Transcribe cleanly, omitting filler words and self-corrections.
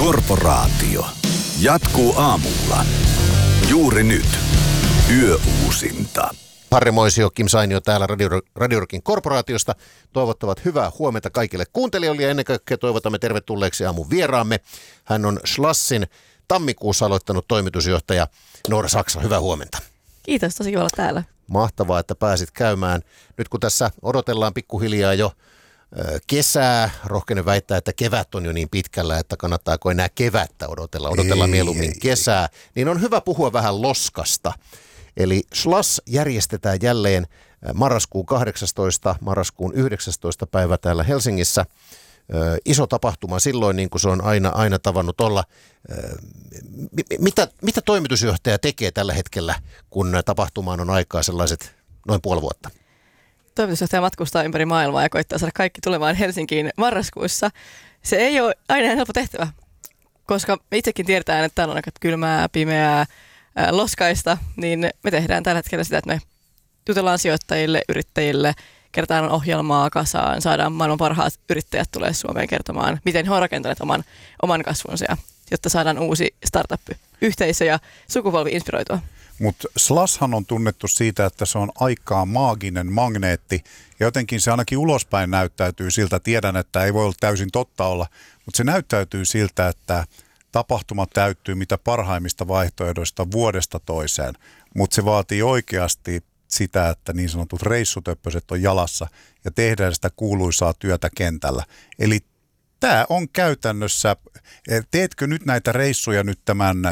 Korporaatio jatkuu aamulla. Juuri nyt. Yöuusinta. Harri Moisio, Kim Sainio täällä Radio Rockin korporaatiosta. Toivottavat hyvää huomenta kaikille kuuntelijoille ja ennen kaikkea toivotamme tervetulleeksi aamun vieraamme. Hän on Schlassin tammikuussa aloittanut toimitusjohtaja Noora Saksa. Hyvää huomenta. Kiitos, tosi kiva olla täällä. Mahtavaa, että pääsit käymään. Nyt kun tässä odotellaan pikkuhiljaa jo kesää, rohkenen väittää, että kevät on jo niin pitkällä, että kannattaako enää kevättä odotella mieluummin kesää, niin on hyvä puhua vähän loskasta. Eli Schlas järjestetään jälleen marraskuun 18, marraskuun 19 päivä täällä Helsingissä. Iso tapahtuma silloin, niin kuin se on aina tavannut olla. Mitä toimitusjohtaja tekee tällä hetkellä, kun tapahtumaan on aikaa sellaiset noin puoli vuotta? Toimitusjohtaja matkustaa ympäri maailmaa ja koittaa saada kaikki tulemaan Helsinkiin marraskuussa. Se ei ole aina helppo tehtävä, koska me itsekin tiedetään, että täällä on aika kylmää, pimeää, loskaista, niin me tehdään tällä hetkellä sitä, että me jutellaan sijoittajille, yrittäjille, kertaan ohjelmaa kasaan, saadaan maailman parhaat yrittäjät tulee Suomeen kertomaan, miten he on rakentaneet oman kasvunsa, jotta saadaan uusi startup-yhteisö ja sukupolvi inspiroitua. Mutta Schlashan on tunnettu siitä, että se on aikaa maaginen magneetti ja jotenkin se ainakin ulospäin näyttäytyy siltä, tiedän, että ei voi olla täysin totta olla, mutta se näyttäytyy siltä, että tapahtuma täyttyy mitä parhaimmista vaihtoehdoista vuodesta toiseen, mutta se vaatii oikeasti sitä, että niin sanotut reissutöppöset on jalassa ja tehdään sitä kuuluisaa työtä kentällä. Eli tämä on käytännössä, teetkö nyt näitä reissuja nyt tämän